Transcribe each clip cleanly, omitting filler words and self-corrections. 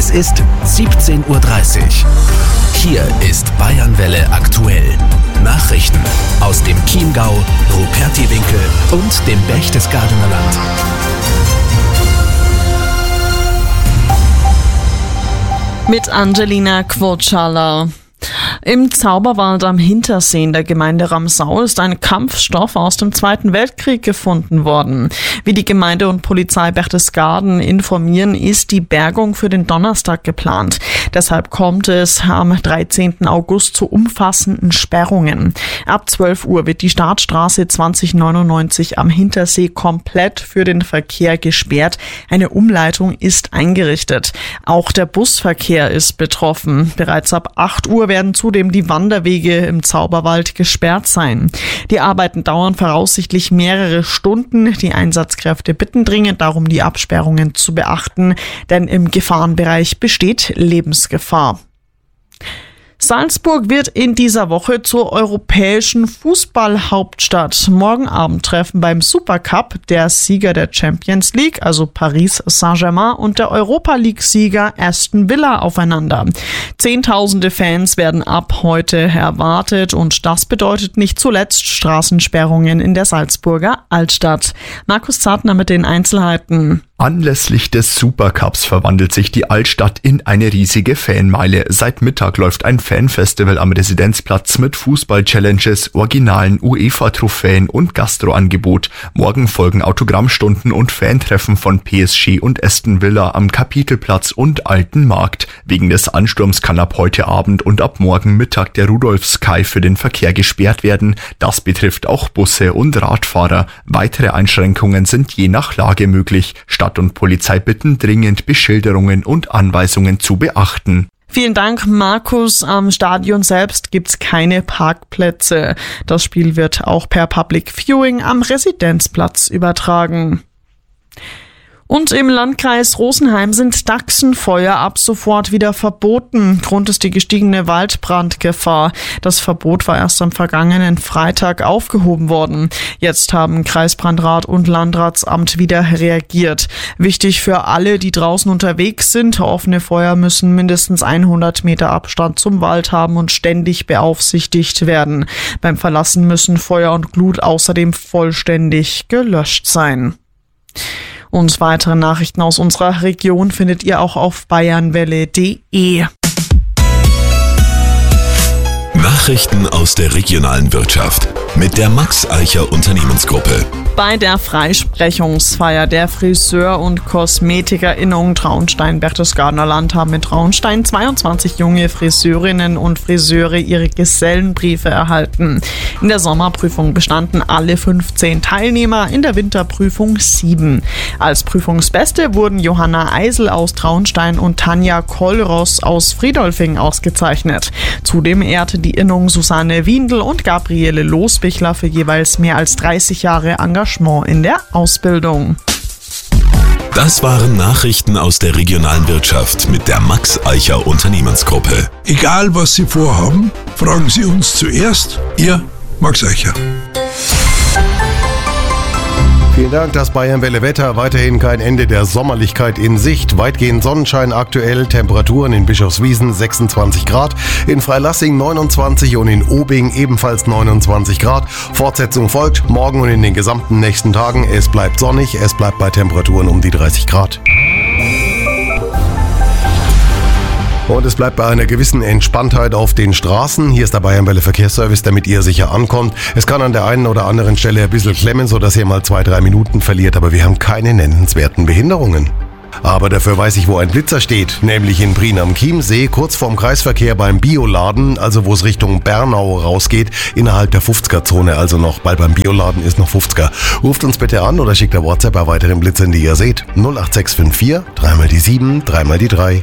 Es ist 17:30 Uhr. Hier ist Bayernwelle aktuell. Nachrichten aus dem Chiemgau, Rupertiwinkel und dem Berchtesgadener Land. Mit Angelina Quotschala. Im Zauberwald am Hintersee in der Gemeinde Ramsau ist ein Kampfstoff aus dem Zweiten Weltkrieg gefunden worden. Wie die Gemeinde und Polizei Berchtesgaden informieren, ist die Bergung für den Donnerstag geplant. Deshalb kommt es am 13. August zu umfassenden Sperrungen. Ab 12 Uhr wird die Startstraße 2099 am Hintersee komplett für den Verkehr gesperrt. Eine Umleitung ist eingerichtet. Auch der Busverkehr ist betroffen. Bereits ab 8 Uhr werden zudem die Wanderwege im Zauberwald gesperrt sein. Die Arbeiten dauern voraussichtlich mehrere Stunden. Die Einsatzkräfte bitten dringend darum, die Absperrungen zu beachten, denn im Gefahrenbereich besteht Lebensgefahr. Salzburg wird in dieser Woche zur europäischen Fußballhauptstadt. Morgen Abend treffen beim Supercup der Sieger der Champions League, also Paris Saint-Germain, und der Europa-League-Sieger Aston Villa aufeinander. Zehntausende Fans werden ab heute erwartet und das bedeutet nicht zuletzt Straßensperrungen in der Salzburger Altstadt. Markus Zartner mit den Einzelheiten. Anlässlich des Supercups verwandelt sich die Altstadt in eine riesige Fanmeile. Seit Mittag läuft ein Fanfestival am Residenzplatz mit Fußball-Challenges, originalen UEFA-Trophäen und Gastroangebot. Morgen folgen Autogrammstunden und Fantreffen von PSG und Aston Villa am Kapitelplatz und Alten Markt. Wegen des Ansturms kann ab heute Abend und ab morgen Mittag der Rudolf-Sky für den Verkehr gesperrt werden. Das betrifft auch Busse und Radfahrer. Weitere Einschränkungen sind je nach Lage möglich. Stadt und Polizei bitten dringend, Beschilderungen und Anweisungen zu beachten. Vielen Dank, Markus. Am Stadion selbst gibt's keine Parkplätze. Das Spiel wird auch per Public Viewing am Residenzplatz übertragen. Und im Landkreis Rosenheim sind Dachsenfeuer ab sofort wieder verboten. Grund ist die gestiegene Waldbrandgefahr. Das Verbot war erst am vergangenen Freitag aufgehoben worden. Jetzt haben Kreisbrandrat und Landratsamt wieder reagiert. Wichtig für alle, die draußen unterwegs sind: offene Feuer müssen mindestens 100 Meter Abstand zum Wald haben und ständig beaufsichtigt werden. Beim Verlassen müssen Feuer und Glut außerdem vollständig gelöscht sein. Und weitere Nachrichten aus unserer Region findet ihr auch auf bayernwelle.de. Nachrichten aus der regionalen Wirtschaft mit der Max Eicher Unternehmensgruppe. Bei der Freisprechungsfeier der Friseur- und KosmetikerInnung Traunstein-Berchtesgadener Land haben in Traunstein 22 junge Friseurinnen und Friseure ihre Gesellenbriefe erhalten. In der Sommerprüfung bestanden alle 15 Teilnehmer, in der Winterprüfung 7. Als Prüfungsbeste wurden Johanna Eisel aus Traunstein und Tanja Kollross aus Friedolfing ausgezeichnet. Zudem ehrte die Innung Susanne Wiendl und Gabriele Losbichler für jeweils mehr als 30 Jahre Engagement in der Ausbildung. Das waren Nachrichten aus der regionalen Wirtschaft mit der Max Eicher Unternehmensgruppe. Egal was Sie vorhaben, fragen Sie uns zuerst. Ihr Max Eicher. Vielen Dank, das Bayernwelle Wetter. Weiterhin kein Ende der Sommerlichkeit in Sicht. Weitgehend Sonnenschein aktuell. Temperaturen in Bischofswiesen 26 Grad, in Freilassing 29 und in Obing ebenfalls 29 Grad. Fortsetzung folgt morgen und in den gesamten nächsten Tagen. Es bleibt sonnig, es bleibt bei Temperaturen um die 30 Grad. Und es bleibt bei einer gewissen Entspanntheit auf den Straßen. Hier ist der Bayernwelle Verkehrsservice, damit ihr sicher ankommt. Es kann an der einen oder anderen Stelle ein bisschen klemmen, sodass ihr mal 2-3 Minuten verliert, aber wir haben keine nennenswerten Behinderungen. Aber dafür weiß ich, wo ein Blitzer steht, nämlich in Prien am Chiemsee, kurz vorm Kreisverkehr beim Bioladen, also wo es Richtung Bernau rausgeht, innerhalb der 50er-Zone also noch, weil beim Bioladen ist noch 50er. Ruft uns bitte an oder schickt eine WhatsApp bei weiteren Blitzern, die ihr seht. 08654 3 die 7 3 die 3.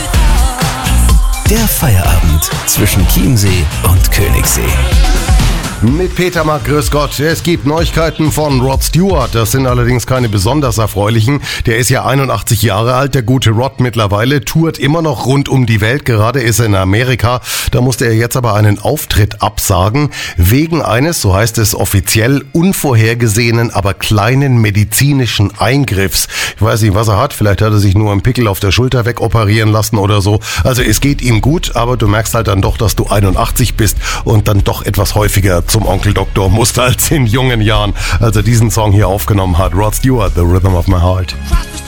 Der Feierabend zwischen Chiemsee und Königssee. Mit Peter Mack, grüß Gott. Es gibt Neuigkeiten von Rod Stewart. Das sind allerdings keine besonders erfreulichen. Der ist ja 81 Jahre alt, der gute Rod mittlerweile, tourt immer noch rund um die Welt. Gerade ist er in Amerika. Da musste er jetzt aber einen Auftritt absagen. Wegen eines, so heißt es offiziell, unvorhergesehenen, aber kleinen medizinischen Eingriffs. Ich weiß nicht, was er hat. Vielleicht hat er sich nur einen Pickel auf der Schulter wegoperieren lassen oder so. Also es geht ihm gut, aber du merkst halt dann doch, dass du 81 bist und dann doch etwas häufiger zum Onkel Doktor musst als in jungen Jahren, als er diesen Song hier aufgenommen hat. Rod Stewart, The Rhythm of My Heart.